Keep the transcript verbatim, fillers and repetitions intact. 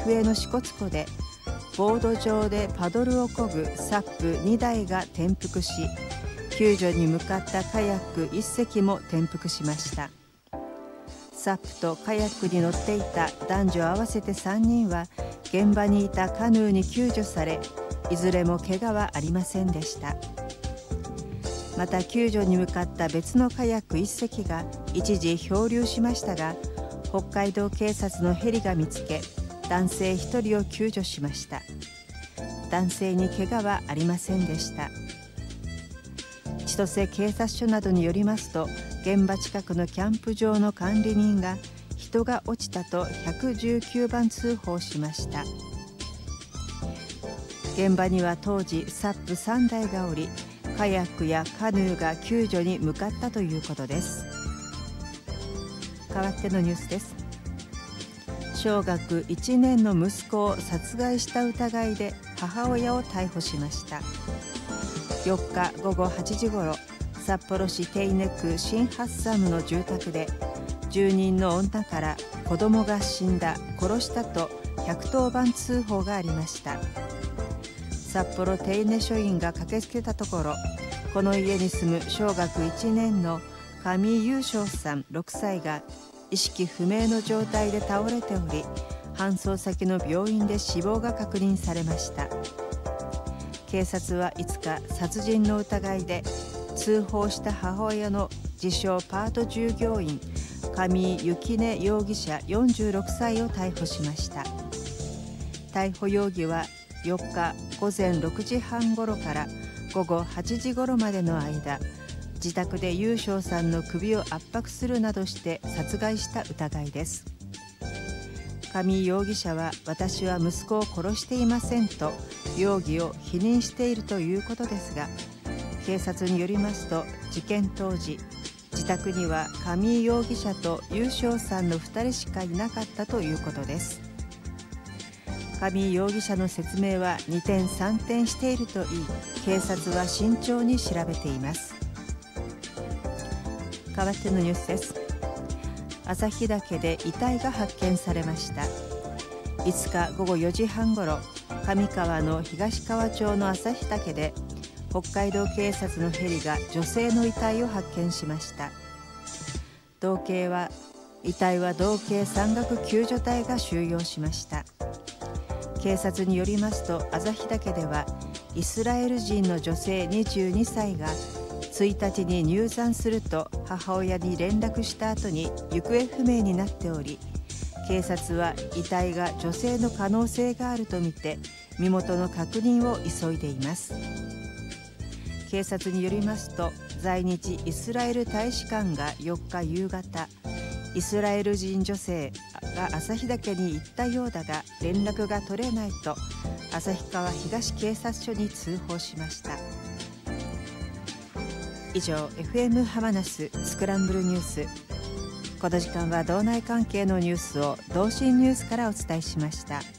行方の支笏湖でボード上でパドルを漕ぐサップにだいが転覆し、救助に向かったカヤックいっせきも転覆しました。サップとカヤックに乗っていた男女合わせてさんにんは現場にいたカヌーに救助され、いずれも怪我はありませんでした。また救助に向かった別のカヤックいっせきが一時漂流しましたが、北海道警察のヘリが見つけ、男性ひとりを救助しました。男性に怪我はありませんでした。千歳警察署などによりますと、現場近くのキャンプ場の管理人が人が落ちたとひゃくじゅうきゅうばん通報しました。現場には当時サップさんだいがおり、カヤックやカヌーが救助に向かったということです。代わってのニュースです。小学いちねんの息子を殺害した疑いで母親を逮捕しました。よっかごごはちじごろ、札幌市手稲区新ハッサムの住宅で住人の女から子供が死んだ、殺したとひゃくとおばん通報がありました。札幌手稲署員が駆けつけたところ、この家に住む小学いちねんの上井雄翔さんろくさいが意識不明の状態で倒れており、搬送先の病院で死亡が確認されました。警察はいつか殺人の疑いで通報した母親の自称パート従業員上井幸音容疑者よんじゅうろくさいを逮捕しました。逮捕容疑はよっかごぜんろくじはんごろからごごはちじごろまでの間、自宅で雄翔さんの首を圧迫するなどして殺害した疑いです。上井容疑者は、私は息子を殺していませんと容疑を否認しているということですが、警察によりますと、事件当時自宅には上井容疑者と雄翔さんのふたりしかいなかったということです。上井容疑者の説明は二転三転しているといい、警察は慎重に調べています。代わってのニュースです。旭岳で遺体が発見されました。いつかごごよじはんごろ、上川の東川町の旭岳で北海道警察のヘリが女性の遺体を発見しました。道警は遺体は道警山岳救助隊が収容しました。警察によりますと、旭岳ではイスラエル人の女性にじゅうにさいがついたちに入山すると母親に連絡した後に行方不明になっており、警察は遺体が女性の可能性があるとみて身元の確認を急いでいます。警察によりますと、在日イスラエル大使館がよっか夕方、イスラエル人女性が旭岳に行ったようだが連絡が取れないと旭川東警察署に通報しました。以上、 エフエム ハマナススクランブルニュース。この時間は道内関係のニュースを同心ニュースからお伝えしました。